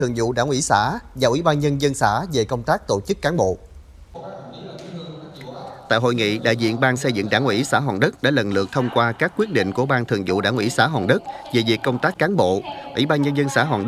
Thường vụ Đảng ủy xã và Ủy ban Nhân dân xã về công tác tổ chức cán bộ. Tại hội nghị, đại diện Ban xây dựng Đảng ủy xã Hòn Đất đã lần lượt thông qua các quyết định của Ban Thường vụ Đảng ủy xã Hòn Đất về việc công tác cán bộ. Ủy ban Nhân dân xã Hòn Đất